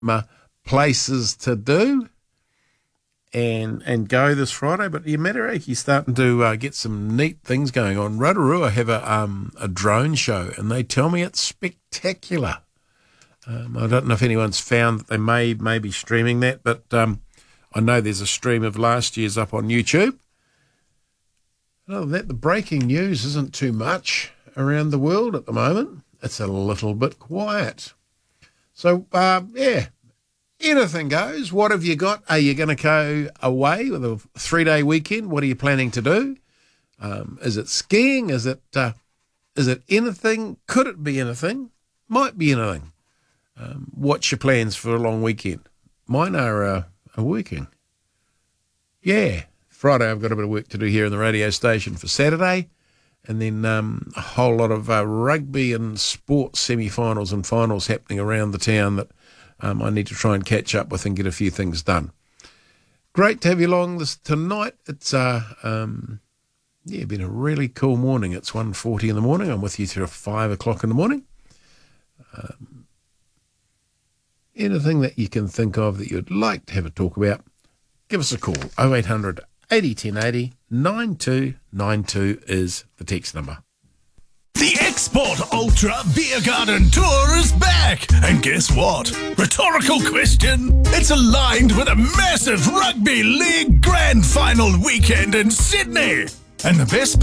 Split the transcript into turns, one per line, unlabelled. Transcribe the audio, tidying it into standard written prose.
places to do and go this Friday. But Matareki's starting to get some neat things going on. Rotorua have a drone show, and they tell me it's spectacular. I don't know if anyone's found that they may be streaming that, but I know there's a stream of last year's up on YouTube. Other than that, the breaking news isn't too much around the world at the moment. It's a little bit quiet. So, anything goes. What have you got? Are you going to go away with a 3-day weekend? What are you planning to do? Is it skiing? Is it anything? Could it be anything? Might be anything. What's your plans for a long weekend? Mine are working. Yeah, Friday I've got a bit of work to do here in the radio station for Saturday, and then a whole lot of rugby and sports semi-finals and finals happening around the town that I need to try and catch up with and get a few things done. Great to have you along tonight. It's been a really cool morning. It's 1:40 in the morning. I'm with you till 5 o'clock in the morning. Anything that you can think of that you'd like to have a talk about, give us a call. 0800 80 1080 9292 is the text number.
The Export Ultra Beer Garden Tour is back. And guess what? Rhetorical question. It's aligned with a massive rugby league grand final weekend in Sydney. And the best